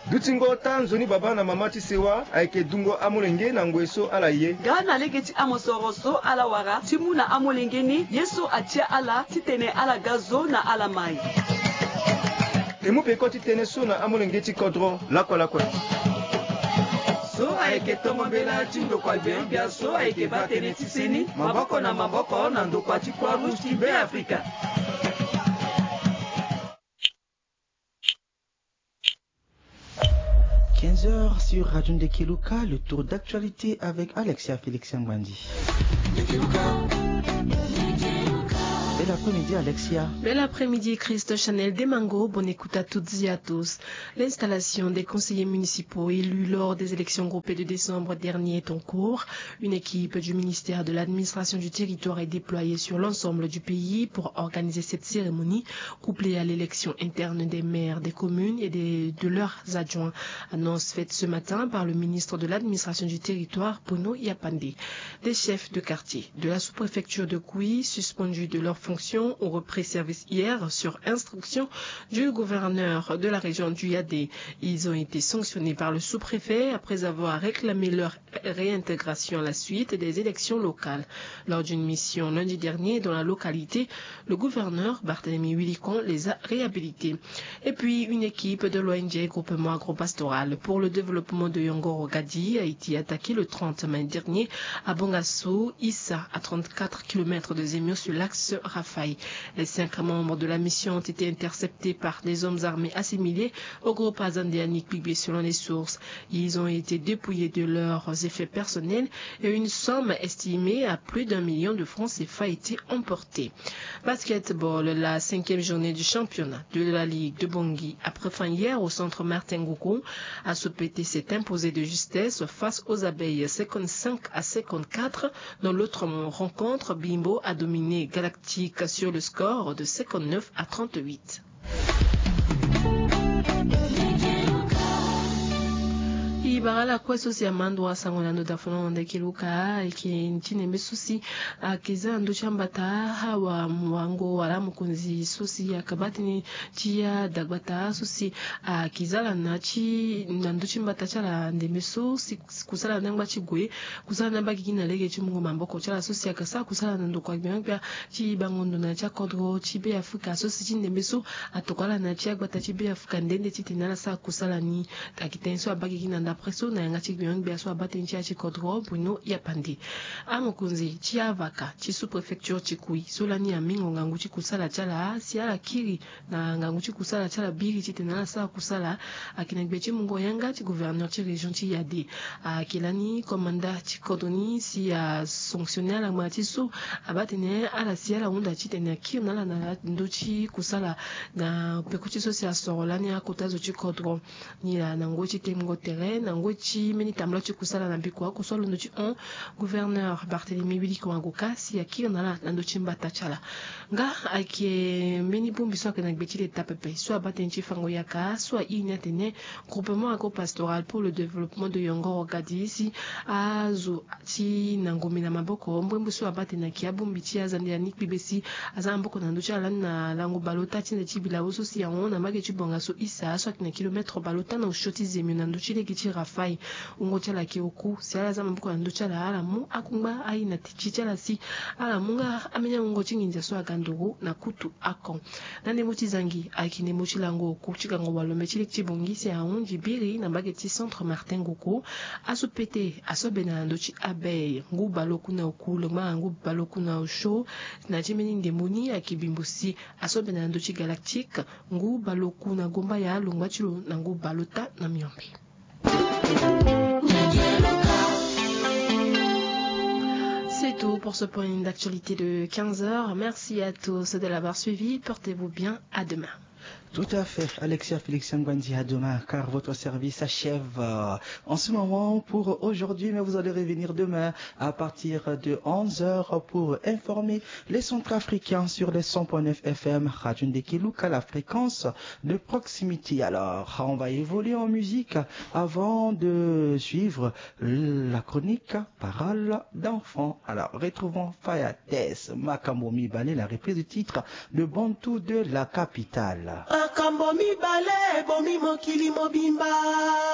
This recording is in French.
dutingo tanzoni baba na mama tisewa aike dungo amulenge na ngweso ala ye gana legeti amosoroso ala wara timuna amulengeni yeso atia ala titene ala gazo na ala mai emu peko titene so na amulenge ti kodro lakwa so aike tomombela tindo kwa bia so aike batene tiseni maboko na ndokwa ti kwa ruti be Afrika. Sur Radio Ndekeluka, le tour d'actualité avec Alexia Félix Ngwandi. Bel après-midi, Alexia. Bel après-midi, Christ Chanel Demango. Bonne écoute à toutes et à tous. L'installation des conseillers municipaux élus lors des élections groupées de décembre dernier est en cours. Une équipe du ministère de l'administration du territoire est déployée sur l'ensemble du pays pour organiser cette cérémonie, couplée à l'élection interne des maires des communes et de leurs adjoints. Annonce faite ce matin par le ministre de l'administration du territoire, Bruno Yapandé. Des chefs de quartier de la sous-préfecture de Kouy, suspendus de leur fonction, ont repris service hier sur instruction du gouverneur de la région du Yadé. Ils ont été sanctionnés par le sous-préfet après avoir réclamé leur réintégration à la suite des élections locales. Lors d'une mission lundi dernier dans la localité, le gouverneur Barthélemy Willicon les a réhabilités. Et puis une équipe de l'ONG Groupement Agropastoral pour le développement de Yongoro Gadi a été attaquée le 30 mai dernier à Bongasso, Issa, à 34 km de Zemio sur l'axe Rafaï. Les 5 membres de la mission ont été interceptés par des hommes armés assimilés au groupe Azandéanique Bibé selon les sources. Ils ont été dépouillés de leurs effets personnels et une somme estimée à plus d'1 million de francs CFA a été emportée. Basketball, la 5e journée du championnat de la Ligue de Bangui après fin hier au centre Martin Ngoukou. ASOPT s'est imposé de justesse face aux abeilles 55-54. Dans l'autre rencontre, Bimbo a dominé Galactique sur le score de 59-38. Barala kwa sosi ya mando wa sango na noda fono ndeke luka iki nchine mesusi akiza ndo chambata hawa mwango wala mukunzi sosi ya kabati ni chia dagbata sosi akizala na chi ndo chimbata chala ndemeso kusala nangba chigwe kusala namba kikina lege chimungo mamboko chala sosi akasa kusala ndo kwa byanga chi bangondo na cha kodro chi be Afrika sosi chi ndemeso atokala na chi agbata chi be Afrika ndende chitinala sa kusala ni takitenso abaki kina ndapre so na yanga chigbyong biaso abate nchi ya chikodro Bruno Yapandi. Amukunzi chiavaka chi sous-préfecture chikui solani ya mingo ngangu chikusala chala siala kiri na ngangu chikusala chala biri chitenala sa kusala akinagbe chimungo yanga chi gouverneur chi région chi Yadé akilani komanda chikodoni si ya sanctionner la matiso abate ne ala siala unda chitenya kiri nala na ndochi kusala na pekuchi so si asorolani akotazo chikodro ni la nango chitengo terrain nango chi meni tamla chi kusala na bikwa ko solo ndochi on gouverneur Barthélemy Willicon Agoka si akira na ndochi mbata chala nga ake meni bumbi so kana gbetile tapepe so abate nchi fango yaka so inatene groupement agropastoral pour le développement de Yongoro Gadi si azo ti nangomi na maboko mbwembu so abate na kiabumbi ti Azandéanique bibesi azamboko na ndochi ala na lango balota ti ndochi bila oso si ya on na mage chi bonga so isa so na kilomètre balota na ushoti zemi na ndochi legi ti Rafai ungochala kioku siala za mambuko ndochala ala mu akumba aina tichichala si ala munga amenya ungochi nginja so agandugu na kutu akon nande muti zangi akine muti lango kuchika ngo walome chili chibongisi aunji biri na bageti centre Martin Ngoukou asopete asobena ndochi abeille nguba lokuna okulo ma nguba lokuna osho na chimeni ndemoni akibimbusi asobena ndochi galactique nguba lokuna gomba ya lungwa chilo na nguba lota na miombe. C'est tout pour ce point d'actualité de 15h. Merci à tous de l'avoir suivi. Portez-vous bien. À demain. Tout à fait, Alexia Félix Ngwandi, à demain, car votre service s'achève en ce moment pour aujourd'hui, mais vous allez revenir demain à partir de 11h pour informer les Centrafricains sur les 100.9 FM, Radio Ndekeluka, la fréquence de proximité. Alors, on va évoluer en musique avant de suivre la chronique Parole d'enfant. Alors, retrouvons Fayates Makambo Mibale, la reprise du titre de Bantou de la capitale. Makambo mi bale, bomi mokili mobimba